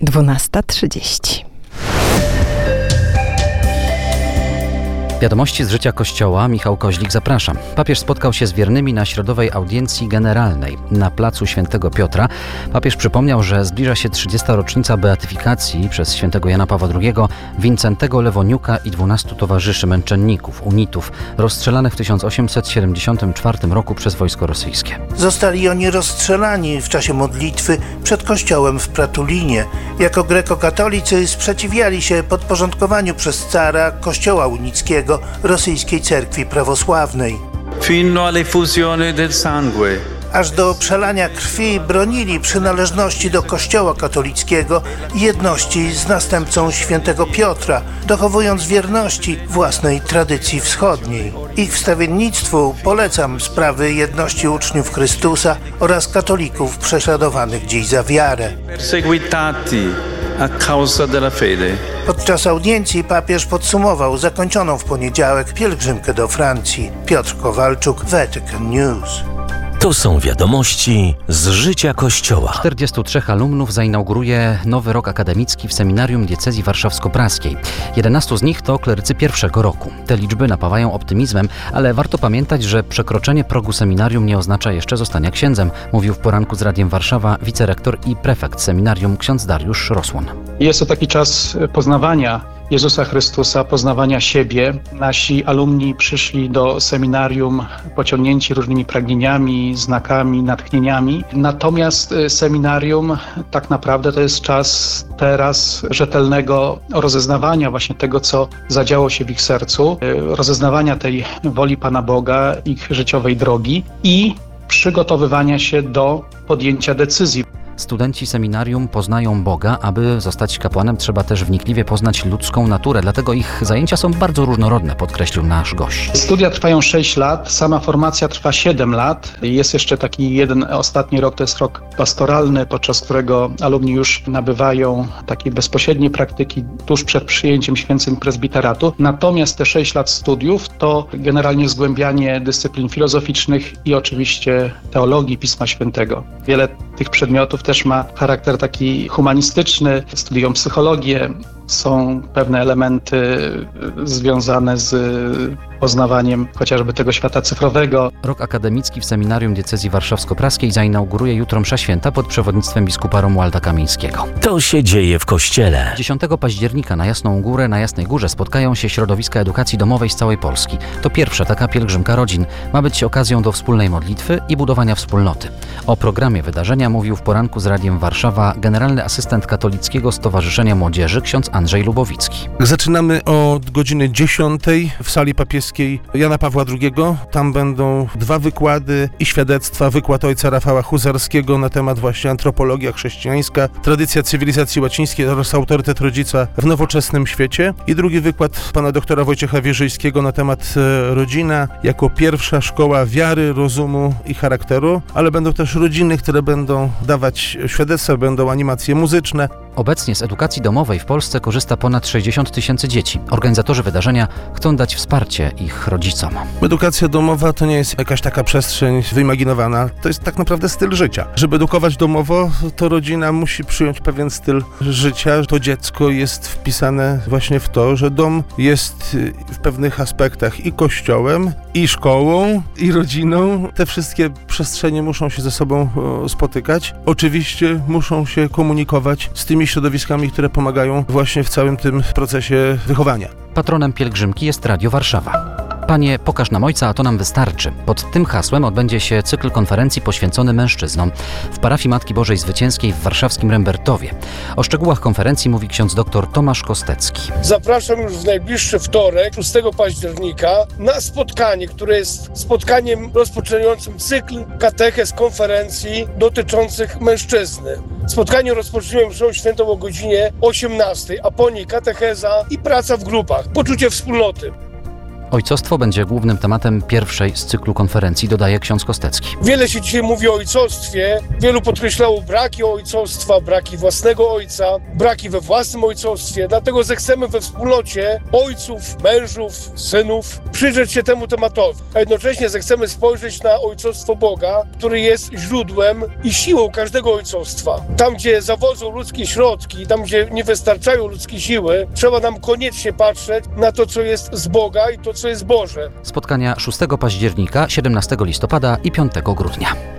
12:30. Wiadomości z życia Kościoła. Michał Koźlik, zapraszam. Papież spotkał się z wiernymi na środowej audiencji generalnej na placu Świętego Piotra. Papież przypomniał, że zbliża się 30. rocznica beatyfikacji przez świętego Jana Pawła II Wincentego Lewoniuka i 12 towarzyszy męczenników, unitów, rozstrzelanych w 1874 roku przez wojsko rosyjskie. Zostali oni rozstrzelani w czasie modlitwy przed kościołem w Pratulinie. Jako grekokatolicy sprzeciwiali się podporządkowaniu przez cara kościoła unickiego rosyjskiej cerkwi prawosławnej. Fino all'effusione del sangue. Aż do przelania krwi bronili przynależności do kościoła katolickiego i jedności z następcą świętego Piotra, dochowując wierności własnej tradycji wschodniej. Ich wstawiennictwu polecam sprawy jedności uczniów Chrystusa oraz katolików prześladowanych dziś za wiarę. Perseguitati a causa della fede. Podczas audiencji papież podsumował zakończoną w poniedziałek pielgrzymkę do Francji. Piotr Kowalczuk, Vatican News. To są wiadomości z życia Kościoła. 43 alumnów zainauguruje nowy rok akademicki w seminarium diecezji warszawsko-praskiej. 11 z nich to klerycy pierwszego roku. Te liczby napawają optymizmem, ale warto pamiętać, że przekroczenie progu seminarium nie oznacza jeszcze zostania księdzem, mówił w poranku z Radiem Warszawa wicerektor i prefekt seminarium ksiądz Dariusz Rosłon. Jest to taki czas poznawania Jezusa Chrystusa, poznawania siebie. Nasi alumni przyszli do seminarium pociągnięci różnymi pragnieniami, znakami, natchnieniami. Natomiast seminarium tak naprawdę to jest czas teraz rzetelnego rozeznawania właśnie tego, co zadziało się w ich sercu, rozeznawania tej woli Pana Boga, ich życiowej drogi i przygotowywania się do podjęcia decyzji. Studenci seminarium poznają Boga. Aby zostać kapłanem, trzeba też wnikliwie poznać ludzką naturę. Dlatego ich zajęcia są bardzo różnorodne, podkreślił nasz gość. Studia trwają 6 lat, sama formacja trwa 7 lat. Jest jeszcze taki jeden ostatni rok, to jest rok pastoralny, podczas którego alumni już nabywają takiej bezpośredniej praktyki tuż przed przyjęciem święceń prezbiteratu. Natomiast te 6 lat studiów to generalnie zgłębianie dyscyplin filozoficznych i oczywiście teologii Pisma Świętego. Wiele tych przedmiotów też ma charakter taki humanistyczny, studiują psychologię, są pewne elementy związane z poznawaniem chociażby tego świata cyfrowego. Rok akademicki w seminarium diecezji warszawsko-praskiej zainauguruje jutro msza święta pod przewodnictwem biskupa Romualda Kamińskiego. To się dzieje w Kościele. 10 października na Jasną Górę, na Jasnej Górze spotkają się środowiska edukacji domowej z całej Polski. To pierwsza taka pielgrzymka rodzin. Ma być okazją do wspólnej modlitwy i budowania wspólnoty. O programie wydarzenia mówił w poranku z Radiem Warszawa generalny asystent Katolickiego Stowarzyszenia Młodzieży ksiądz Andrzej Lubowicki. Zaczynamy od godziny 10 w sali papieskiej Jana Pawła II. Tam będą 2 wykłady i świadectwa. Wykład ojca Rafała Huzarskiego na temat właśnie antropologia chrześcijańska, tradycja cywilizacji łacińskiej oraz autorytet rodzica w nowoczesnym świecie. I drugi wykład pana doktora Wojciecha Wierzyńskiego na temat rodzina jako pierwsza szkoła wiary, rozumu i charakteru, ale będą też rodziny, które będą dawać świadectwa, będą animacje muzyczne. Obecnie z edukacji domowej w Polsce korzysta ponad 60 000 dzieci. Organizatorzy wydarzenia chcą dać wsparcie ich rodzicom. Edukacja domowa to nie jest jakaś taka przestrzeń wyimaginowana, to jest tak naprawdę styl życia. Żeby edukować domowo, to rodzina musi przyjąć pewien styl życia. To dziecko jest wpisane właśnie w to, że dom jest w pewnych aspektach i kościołem, i szkołą, i rodziną. Te wszystkie przestrzenie muszą się ze sobą spotykać. Oczywiście muszą się komunikować z tymi środowiskami, które pomagają właśnie w całym tym procesie wychowania. Patronem pielgrzymki jest Radio Warszawa. Panie, pokaż nam Ojca, a to nam wystarczy. Pod tym hasłem odbędzie się cykl konferencji poświęcony mężczyznom w parafii Matki Bożej Zwycięskiej w warszawskim Rembertowie. O szczegółach konferencji mówi ksiądz dr Tomasz Kostecki. Zapraszam już w najbliższy wtorek, 6 października, na spotkanie, które jest spotkaniem rozpoczynającym cykl katechez konferencji dotyczących mężczyzny. Spotkanie rozpoczniemy mszą świętą o godzinie 18, a po niej katecheza i praca w grupach, poczucie wspólnoty. Ojcostwo będzie głównym tematem pierwszej z cyklu konferencji, dodaje ksiądz Kostecki. Wiele się dzisiaj mówi o ojcostwie. Wielu podkreślało braki ojcostwa, braki własnego ojca, braki we własnym ojcostwie. Dlatego zechcemy we wspólnocie ojców, mężów, synów przyjrzeć się temu tematowi. A jednocześnie zechcemy spojrzeć na ojcostwo Boga, który jest źródłem i siłą każdego ojcostwa. Tam, gdzie zawodzą ludzkie środki, tam, gdzie nie wystarczają ludzkie siły, trzeba nam koniecznie patrzeć na to, co jest z Boga i to, co jest Boże. Spotkania 6 października, 17 listopada i 5 grudnia.